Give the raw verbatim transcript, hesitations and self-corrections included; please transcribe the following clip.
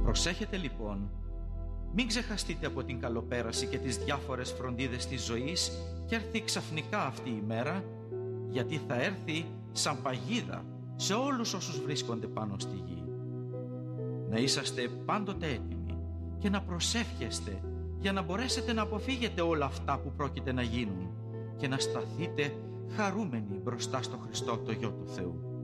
Προσέχετε λοιπόν, μην ξεχαστείτε από την καλοπέραση και τις διάφορες φροντίδες της ζωής και έρθει ξαφνικά αυτή η μέρα, γιατί θα έρθει σαν παγίδα σε όλους όσους βρίσκονται πάνω στη γη. Να είσαστε πάντοτε έτοιμοι και να προσεύχεστε για να μπορέσετε να αποφύγετε όλα αυτά που πρόκειται να γίνουν και να σταθείτε χαρούμενοι μπροστά στο Χριστό, το Γιο του Θεού.